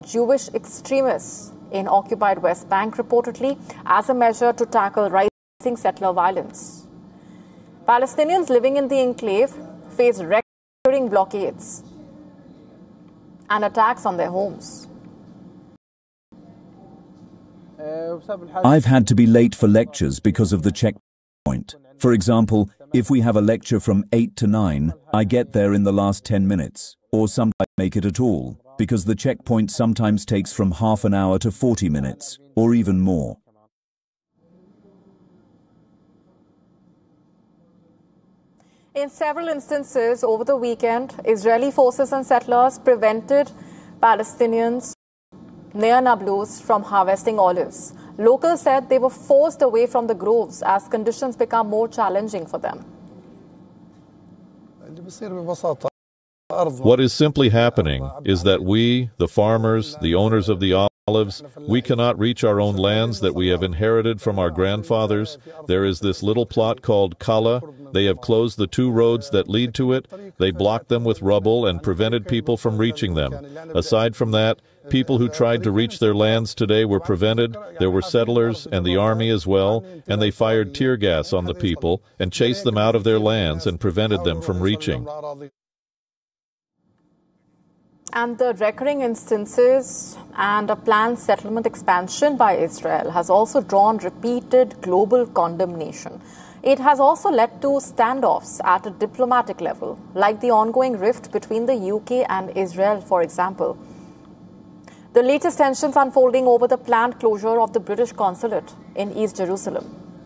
Jewish extremists in occupied West Bank, reportedly as a measure to tackle rising settler violence. Palestinians living in the enclave face recurring blockades and attacks on their homes. I've had to be late for lectures because of the checkpoint. For example, if we have a lecture from 8 to 9, I get there in the last 10 minutes, or sometimes make it at all, because the checkpoint sometimes takes from half an hour to 40 minutes, or even more. In several instances over the weekend, Israeli forces and settlers prevented Palestinians near Nablus from harvesting olives. Locals said they were forced away from the groves as conditions become more challenging for them. What is simply happening is that we, the farmers, the owners of the olives, we cannot reach our own lands that we have inherited from our grandfathers. There is this little plot called Kala. They have closed the 2 roads that lead to it. They blocked them with rubble and prevented people from reaching them. Aside from that, people who tried to reach their lands today were prevented. There were settlers and the army as well, and they fired tear gas on the people and chased them out of their lands and prevented them from reaching. And the recurring instances and a planned settlement expansion by Israel has also drawn repeated global condemnation. It has also led to standoffs at a diplomatic level, like the ongoing rift between the UK and Israel, for example. The latest tensions unfolding over the planned closure of the British consulate in East Jerusalem.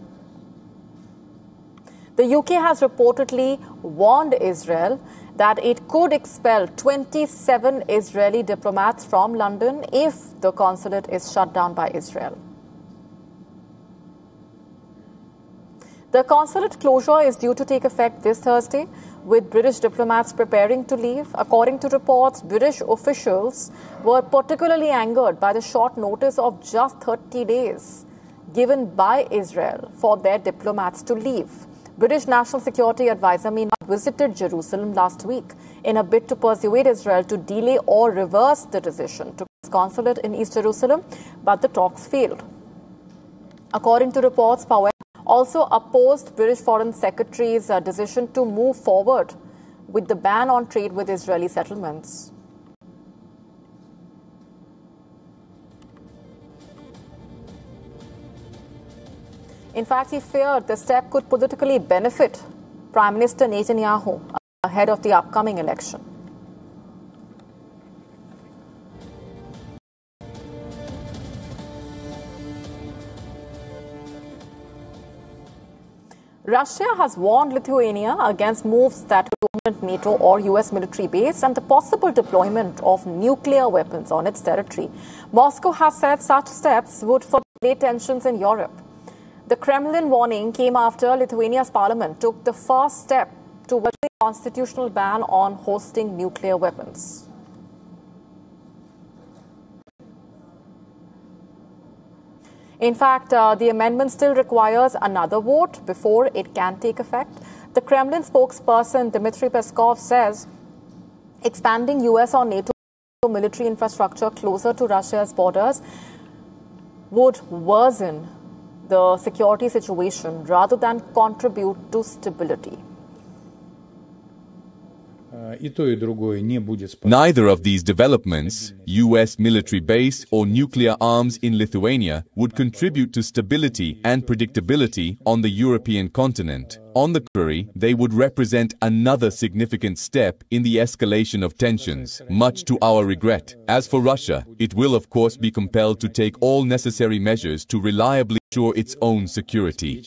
The UK has reportedly warned Israel that it could expel 27 Israeli diplomats from London if the consulate is shut down by Israel. The consulate closure is due to take effect this Thursday, with British diplomats preparing to leave. According to reports, British officials were particularly angered by the short notice of just 30 days given by Israel for their diplomats to leave. British National Security Advisor meanwhile visited Jerusalem last week in a bid to persuade Israel to delay or reverse the decision to close consulate in East Jerusalem, but the talks failed. According to reports, Powell also opposed British Foreign Secretary's decision to move forward with the ban on trade with Israeli settlements. In fact, he feared the step could politically benefit Prime Minister Netanyahu ahead of the upcoming election. Russia has warned Lithuania against moves that would NATO or US military base and the possible deployment of nuclear weapons on its territory. Moscow has said such steps would further escalate tensions in Europe. The Kremlin warning came after Lithuania's parliament took the first step towards a constitutional ban on hosting nuclear weapons. In fact, the amendment still requires another vote before it can take effect. The Kremlin spokesperson Dmitry Peskov says expanding US or NATO military infrastructure closer to Russia's borders would worsen the security situation rather than contribute to stability. Neither of these developments, US military base or nuclear arms in Lithuania, would contribute to stability and predictability on the European continent. On the contrary, they would represent another significant step in the escalation of tensions, much to our regret. As for Russia, it will of course be compelled to take all necessary measures to reliably ensure its own security.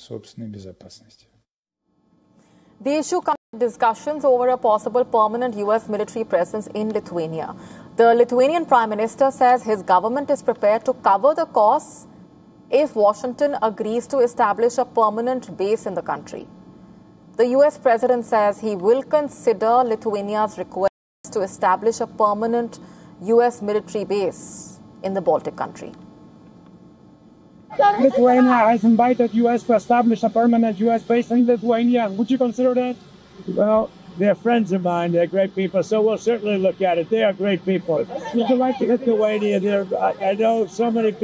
The issue comes to discussions over a possible permanent US military presence in Lithuania. The Lithuanian Prime Minister says his government is prepared to cover the costs if Washington agrees to establish a permanent base in the country. The US President says he will consider Lithuania's request to establish a permanent US military base in the Baltic country. Lithuania has invited US to establish a permanent US base in Lithuania. Would you consider that? Well, They're friends of mine. They're great people. So we'll certainly look at it. They are great people. Lithuania, I know so many people.